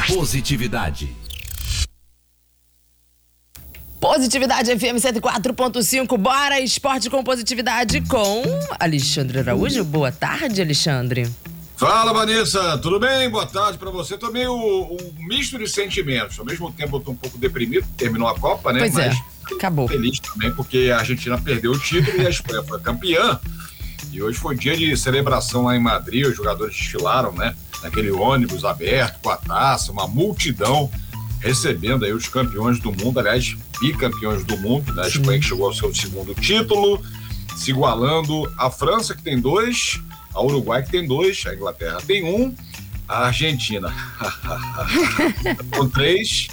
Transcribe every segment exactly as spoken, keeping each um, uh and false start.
Positividade. Positividade F M cento e quatro ponto cinco. Bora, esporte com positividade com Alexandre Araújo. Boa tarde, Alexandre. Fala, Vanessa, tudo bem? Boa tarde pra você. Tô meio um misto de sentimentos. Ao mesmo tempo eu tô um pouco deprimido, terminou a Copa, né? Pois Mas é, acabou. Feliz também porque a Argentina perdeu o título e a Espanha foi campeã. E hoje foi dia de celebração lá em Madrid, os jogadores desfilaram, né? Naquele ônibus aberto, com a taça, uma multidão recebendo aí os campeões do mundo, aliás, bicampeões do mundo, né? A Espanha que chegou ao seu segundo título, se igualando à França, que tem dois, a Uruguai, que tem dois, a Inglaterra tem um, a Argentina com três.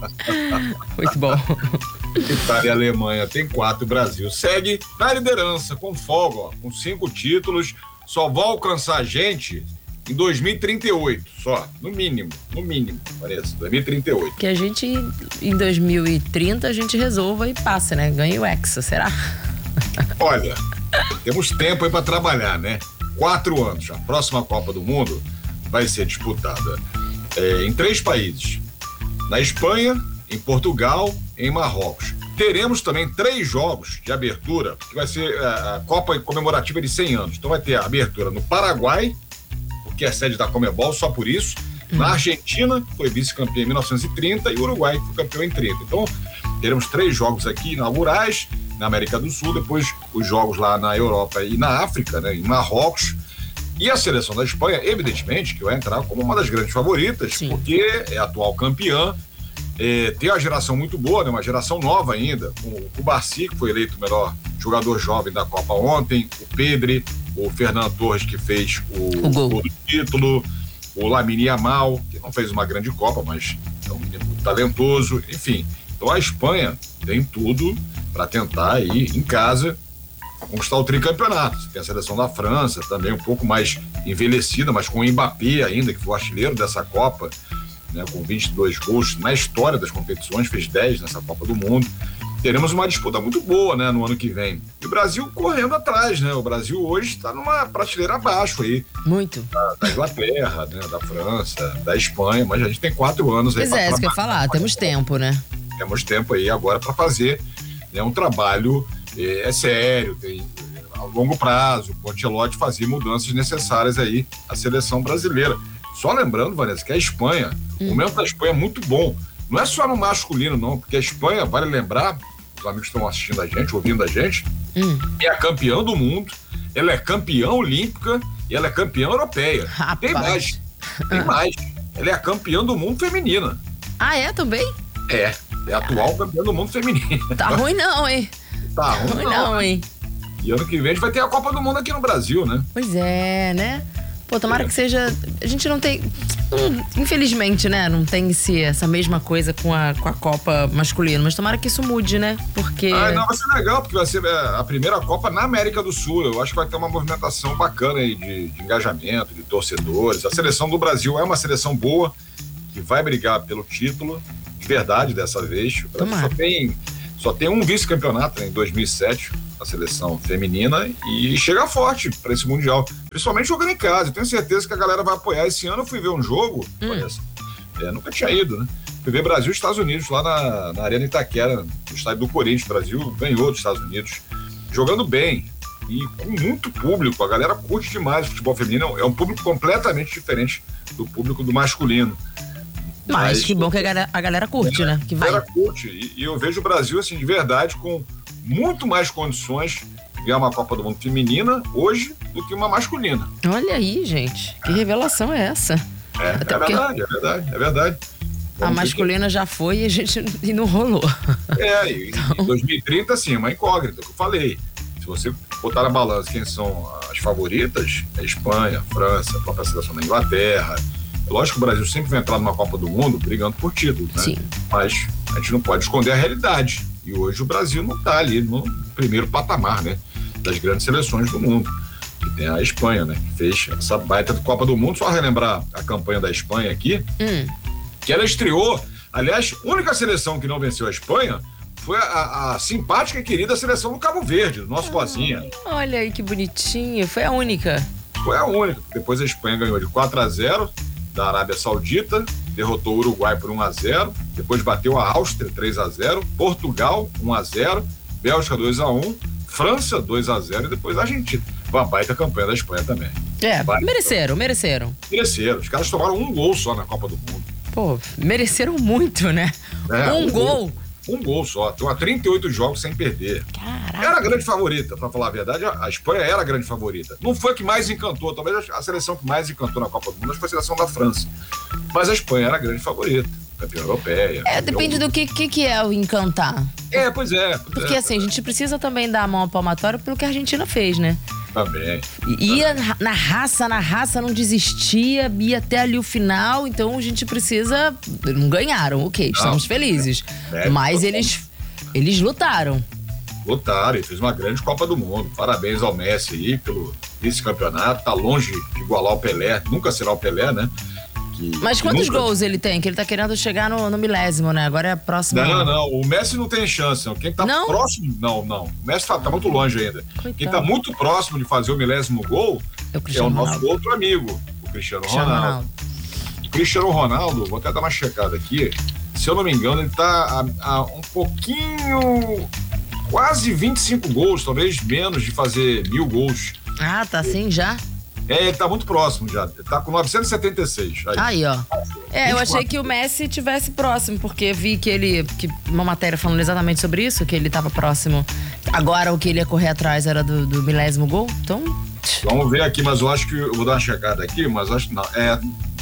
Muito bom. Itália e Alemanha tem quatro, o Brasil segue na liderança, com folga, ó, com cinco títulos, só vai alcançar a gente em dois mil e trinta e oito, só, no mínimo, no mínimo, parece, dois mil e trinta e oito. Que a gente, em dois mil e trinta, a gente resolva e passa, né? Ganha o Hexa, será? Olha, temos tempo aí pra trabalhar, né? Quatro anos, a próxima Copa do Mundo vai ser disputada é, em três países, na Espanha, em Portugal, em Marrocos. Teremos também três jogos de abertura, que vai ser a, a Copa comemorativa de cem anos. Então vai ter a abertura no Paraguai, que é sede da Conmebol, só por isso. Hum. Na Argentina, que foi vice-campeã em mil novecentos e trinta, e o Uruguai, que foi campeão em trinta. Então, teremos três jogos aqui inaugurais, na América do Sul, depois os jogos lá na Europa e na África, né, em Marrocos. E a seleção da Espanha, evidentemente, que vai entrar como uma das grandes favoritas, Sim. porque é atual campeã, é, tem uma geração muito boa, né, uma geração nova ainda, com o Cubarsí, que foi eleito o melhor jogador jovem da Copa ontem, o Pedri, o Fernando Torres, que fez o, o gol do título, o Lamine Yamal, que não fez uma grande Copa, mas é um menino talentoso, enfim. Então a Espanha tem tudo para tentar aí, em casa, conquistar o tricampeonato. Você tem a seleção da França, também um pouco mais envelhecida, mas com o Mbappé ainda, que foi o artilheiro dessa Copa, né, com vinte e dois gols na história das competições, fez dez nessa Copa do Mundo. Teremos uma disputa muito boa, né, no ano que vem. E o Brasil correndo atrás, né? O Brasil hoje está numa prateleira abaixo aí. Muito. Da, da Inglaterra, né, da França, da Espanha, mas a gente tem quatro anos aí. Pois é, isso que eu ia falar, temos tempo, né? Temos tempo aí agora para fazer, né, um trabalho é, é sério, tem é, a longo prazo, o Ancelotti fazer mudanças necessárias aí à seleção brasileira. Só lembrando, Vanessa, que a Espanha, hum. o momento da Espanha é muito bom. Não é só no masculino, não, porque a Espanha, vale lembrar, os amigos que estão assistindo a gente, ouvindo a gente, hum. é a campeã do mundo, ela é campeã olímpica e ela é campeã europeia. Rapaz. Tem mais, tem ah. mais. Ela é a campeã do mundo feminina. Ah, é? Também? É, é a atual campeã do mundo feminino. Tá ruim não, hein? Tá ruim, tá ruim não, não, hein? E ano que vem a gente vai ter a Copa do Mundo aqui no Brasil, né? Pois é, né? Pô, tomara é. que seja... A gente não tem... Infelizmente, né? Não tem esse, essa mesma coisa com a, com a Copa masculina. Mas tomara que isso mude, né? Porque... Ah, não, vai ser legal, porque vai ser a primeira Copa na América do Sul. Eu acho que vai ter uma movimentação bacana aí de, de engajamento, de torcedores. A seleção do Brasil é uma seleção boa, que vai brigar pelo título, de verdade, dessa vez. O Brasil só tem, só tem um vice-campeonato, né, em dois mil e sete, a seleção feminina, e chega forte para esse Mundial, principalmente jogando em casa. Eu tenho certeza que a galera vai apoiar. Esse ano eu fui ver um jogo, hum. Parece, é, nunca tinha ido, né? Fui ver Brasil e Estados Unidos lá na, na Arena Itaquera, no estádio do Corinthians. O Brasil ganhou dos Estados Unidos, jogando bem e com muito público. A galera curte demais o futebol feminino, é um público completamente diferente do público do masculino. Mas, Mas que bom que a galera, a galera curte, é, né? Que vai. A galera curte, e, e eu vejo o Brasil, assim, de verdade, com muito mais condições de ganhar uma Copa do Mundo feminina hoje do que uma masculina. Olha aí, gente, que revelação é essa? É, é verdade, é verdade, é verdade. Vamos a masculina que... já foi e a gente e não rolou. É, e então... em dois mil e trinta, assim, uma incógnita, que eu falei. Se você botar na balança quem são as favoritas, a Espanha, a França, a própria seleção da Inglaterra. Lógico que o Brasil sempre vai entrar numa Copa do Mundo brigando por título, né? Sim. Mas a gente não pode esconder a realidade. E hoje o Brasil não está ali no primeiro patamar, né, das grandes seleções do mundo. Que tem a Espanha, né, que fez essa baita de Copa do Mundo. Só relembrar a campanha da Espanha aqui, hum. que ela estreou, aliás, a única seleção que não venceu a Espanha foi a, a simpática e querida seleção do Cabo Verde, do nosso Vozinha. Ah, olha aí que bonitinho, foi a única. Foi a única. Depois a Espanha ganhou de quatro a zero da Arábia Saudita derrotou o Uruguai por um a zero, depois bateu a Áustria três a zero, Portugal um a zero, Bélgica dois a um, França dois a zero e depois a Argentina. Uma baita campanha da Espanha também. É, baita. mereceram, mereceram. Mereceram. Os caras tomaram um gol só na Copa do Mundo. Pô, mereceram muito, né? É, um, um gol. gol. Um gol só. Estão há trinta e oito jogos sem perder. Caraca. Era a grande favorita, pra falar a verdade. A Espanha era a grande favorita. Não foi a que mais encantou. Talvez a seleção que mais encantou na Copa do Mundo foi a seleção da França. Mas a Espanha era a grande favorita. Campeã europeia. É, depende do que, que, que é o encantar. É, pois é. Pois Porque é. assim, a gente precisa também dar a mão à palmatória pelo que a Argentina fez, né? Também. Ia na raça, na raça, não desistia, ia até ali o final, então a gente precisa... Não ganharam, ok, estamos Não. felizes. É, Mas é, eles, eles lutaram. Lutaram e fez uma grande Copa do Mundo. Parabéns ao Messi aí pelo vice-campeonato. Tá longe de igualar o Pelé. Nunca será o Pelé, né? Que, Mas que quantos nunca... gols ele tem? Que ele tá querendo chegar no, no milésimo, né? Agora é a próxima... Não, não, o Messi não tem chance. Não. Quem tá Não? próximo... Não, não. O Messi tá, tá muito longe ainda. Coitado. Quem tá muito próximo de fazer o milésimo gol É o é Cristiano o nosso Ronaldo. outro amigo, o Cristiano, Cristiano Ronaldo. Ronaldo. O Cristiano Ronaldo, vou até dar uma checada aqui, se eu não me engano, ele tá a, a um pouquinho... Quase vinte e cinco gols, talvez menos de fazer mil gols. Ah, tá assim já? É, ele tá muito próximo já. Ele tá com novecentos e setenta e seis. Aí. Aí, ó. É, eu vinte e quatro. achei que o Messi tivesse próximo, porque vi que ele... Que uma matéria falando exatamente sobre isso, que ele tava próximo. Agora o que ele ia correr atrás era do, do milésimo gol, então... Vamos ver aqui, mas eu acho que... Eu vou dar uma checada aqui, mas acho que não. É,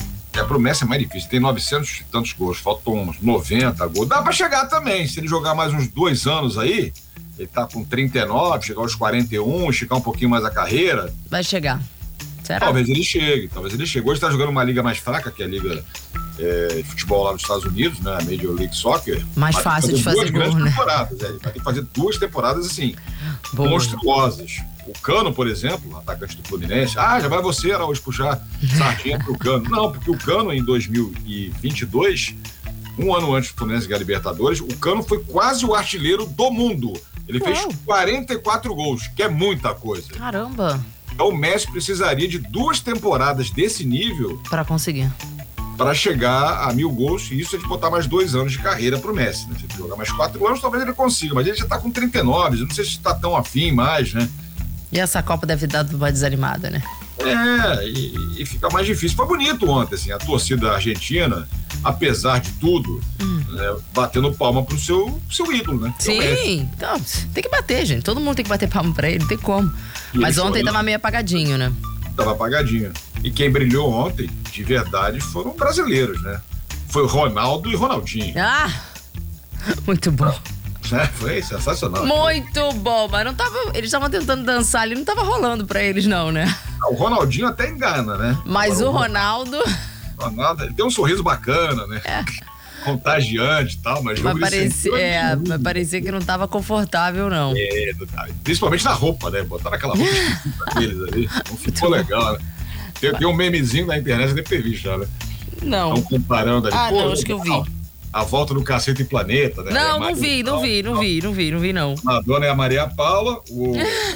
é pro Messi é mais difícil. Tem novecentos e tantos gols. Faltam uns noventa gols. Dá pra chegar também. Se ele jogar mais uns dois anos aí... Ele tá com trinta e nove, chegar aos quarenta e um, esticar um pouquinho mais a carreira. Vai chegar. Será? Talvez ele chegue, talvez ele chegue. Hoje tá jogando uma liga mais fraca, que é a liga é, de futebol lá nos Estados Unidos, né? A Major League Soccer. Mais Vai fácil de fazer duas gol, grandes né? temporadas, é. Ele vai ter que fazer duas temporadas, assim, Boa. monstruosas. O Cano, por exemplo, atacante do Fluminense, ah, já vai você, Araújo, puxar sardinha pro Cano. Não, porque o Cano, em dois mil e vinte e dois, um ano antes do Fluminense ganhar a Libertadores, o Cano foi quase o artilheiro do mundo. Ele Uau. fez quarenta e quatro gols, que é muita coisa. Caramba. Então o Messi precisaria de duas temporadas desse nível Pra conseguir. para chegar a mil gols, e isso é de botar mais dois anos de carreira pro Messi, né? Se ele jogar mais quatro anos, talvez ele consiga, mas ele já tá com trinta e nove, eu não sei se tá tão afim mais, né? E essa Copa deve dar uma desanimada, né? É, e, e fica mais difícil. Foi bonito ontem, assim, a torcida argentina, apesar de tudo, hum. né, batendo palma pro seu, seu ídolo, né? Sim, então, tem que bater, gente. Todo mundo tem que bater palma pra ele, não tem como. E mas ontem foi, tava meio apagadinho, né? Tava apagadinho. E quem brilhou ontem, de verdade, foram brasileiros, né? Foi o Ronaldo e Ronaldinho. Ah, muito bom. É, foi sensacional. Muito bom, mas não tava. Eles estavam tentando dançar ali, não tava rolando pra eles, não, né? O Ronaldinho até engana, né? Mas Agora, o Ronaldo. O Ronaldo, ele tem um sorriso bacana, né? É. Contagiante e tal, mas vai parecer, é, vai parecer que não tava confortável, não. É, principalmente na roupa, né? Botaram aquela roupa deles ali. Não ficou legal, né? Tem, tem um memezinho na internet, eu nem ter visto já, né? Não. Estão comparando ali. Ah, Pô, não, acho que eu vi. A volta do Cacete em Planeta, né? Não, não vi, não vi, não vi, não vi, não vi, não. A dona é a Maria Paula, o,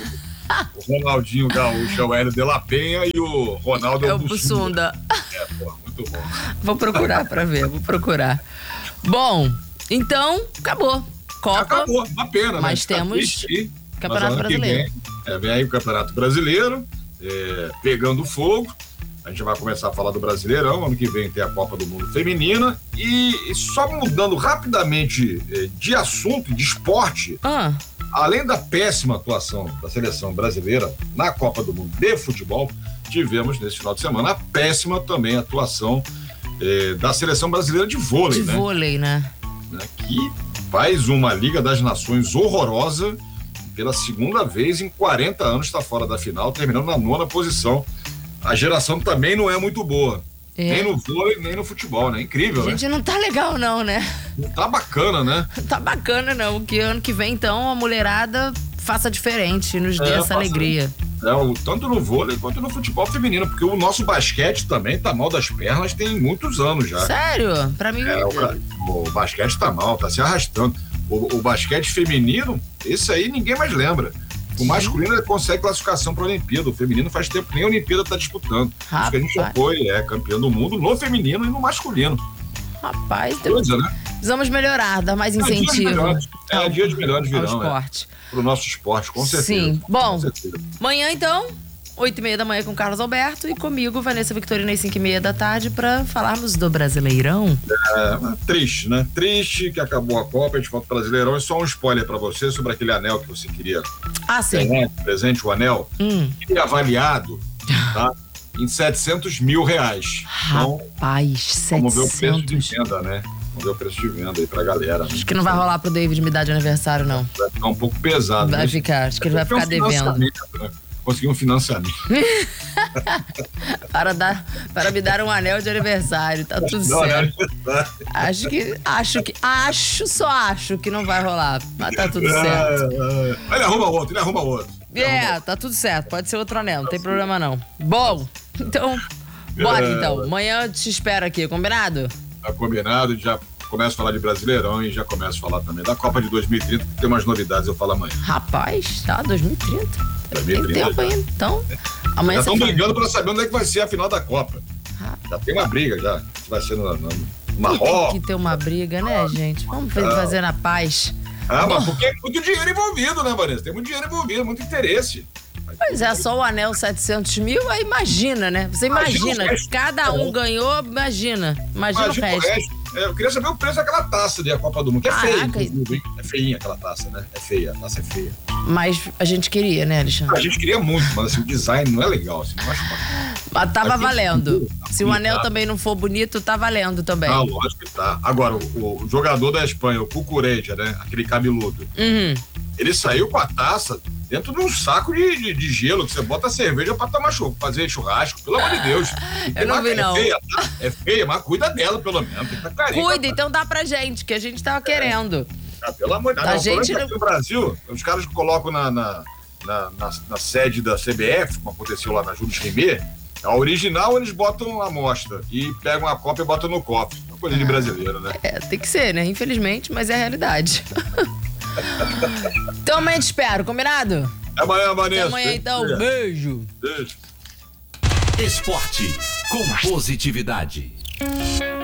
o Ronaldinho Gaúcho é o Hélio de la Penha e o Ronaldo é o Bussunda. É, pô, muito bom. Vou procurar pra ver, vou procurar. Bom, então, acabou. Copa. Acabou, uma pena, mas né? Temos Triste, Campeonato Brasileiro. Vem, é, vem aí o Campeonato Brasileiro, é, pegando fogo. A gente vai começar a falar do Brasileirão, ano que vem tem a Copa do Mundo Feminina. E, e só mudando rapidamente eh, de assunto, de esporte, ah. além da péssima atuação da seleção brasileira na Copa do Mundo de futebol, tivemos nesse final de semana a péssima também atuação eh, da seleção brasileira de vôlei. De né? vôlei, né? Que faz uma Liga das Nações horrorosa, pela segunda vez em quarenta anos está fora da final, terminando na nona posição. A geração também não é muito boa. É. Nem no vôlei, nem no futebol, né? Incrível, né? Gente, não tá legal não, né? Não tá bacana, né? Não tá bacana não, que ano que vem, então, a mulherada faça diferente, nos dê é, essa alegria. É, tanto no vôlei quanto no futebol feminino, porque o nosso basquete também tá mal das pernas tem muitos anos já. Sério? Pra mim... É, o, o basquete tá mal, tá se arrastando. O, o basquete feminino, esse aí ninguém mais lembra. O masculino consegue classificação para a Olimpíada, o feminino faz tempo que nem a Olimpíada está disputando. Rapaz. Isso que a gente já foi, é campeão do mundo no feminino e no masculino. Rapaz, Coisa, né? precisamos melhorar, dar mais É dia de incentivo. melhores. É dia de melhores ao virão, esporte. É. Pro nosso esporte, com certeza. Sim. Bom, com certeza. amanhã então, oito e meia da manhã com Carlos Alberto e comigo, Vanessa Victorina, às cinco e meia da tarde, pra falarmos do Brasileirão. É, triste, né? Triste que acabou a Copa, a gente volta pro Brasileirão. E só um spoiler pra você sobre aquele anel que você queria Ah, sim. ganhar, presente, o anel. Hum. Ele é avaliado, tá? Em setecentos mil reais. Então, Rapaz, vamos ver o preço de setecentos. venda, né? Vamos ver o preço de venda aí pra galera. Né? Acho que não vai rolar pro David me dar de aniversário, não. Vai ficar um pouco pesado. Vai né? ficar, acho que ele vai Tem um ficar devendo. financiamento, né? Conseguir um financiamento. Para, dar, para me dar um anel de aniversário, tá tudo Não, certo. né? Acho que, acho que, acho, só acho que não vai rolar, mas tá tudo certo. É, é. Ele arruma outro, ele arruma outro. Ele É, arruma tá tudo certo, pode ser outro anel, não tem problema não. Bom, então, bora É. então, amanhã eu te espero aqui, combinado? Tá combinado, já começo a falar de Brasileirão e já começo a falar também da Copa de dois mil e trinta, que tem umas novidades, eu falo amanhã. Rapaz, tá, dois mil e trinta. dois mil e trinta Tem tempo já. ainda, então, amanhã Já você estão fala. brigando pra saber onde é que vai ser a final da Copa. Ah. Já tem uma briga já. Se vai ser no, no, no Tem Marrocos. que ter uma briga, né, gente? Vamos fazer na paz. Ah, mas porque é muito dinheiro envolvido, né, Vanessa? Tem muito dinheiro envolvido, muito interesse. Pois é, só o anel setecentos mil, aí imagina, né? Você Imagina imagina, o resto. cada um ganhou, imagina. Imagina, Imagina o resto. É, eu queria saber o preço daquela taça da Copa do Mundo, que é feia, Caraca. inclusive, hein? É feinha aquela taça, né? É feia, a taça é feia. Mas a gente queria, né, A Alexandre? gente queria muito, mas assim, o design não é legal, assim, não acho bacana. Mas tava Aqui- valendo. Se o anel Tá. também não for bonito, tá valendo também. Ah, lógico que tá. Agora, o, o jogador da Espanha, o Cucurella, né? Aquele cabeludo, Uhum. ele saiu com a taça dentro de um saco de, de, de gelo, que você bota a cerveja pra tomar churrasco, fazer churrasco, pelo amor de Deus. E tem Eu não uma- vi, não. É feia, tá? É feia, mas cuida dela, pelo menos. Tem que estar carinho. Cuida, então dá pra gente, que a gente tava querendo. Ah, pelo amor de Deus. A Não, o problema gente é que não- aqui no Brasil, os caras colocam na, na, na, na- na sede da C B F, como aconteceu lá na Jules Rimet, a original eles botam a amostra e pegam a cópia e botam no cofre. Uma coisa de brasileiro, né? É, tem que ser, né? Infelizmente, mas é a realidade. Então amanhã te espero, combinado? Até amanhã, Vanessa. Até amanhã, então. Beijo. Beijo. Esporte com positividade.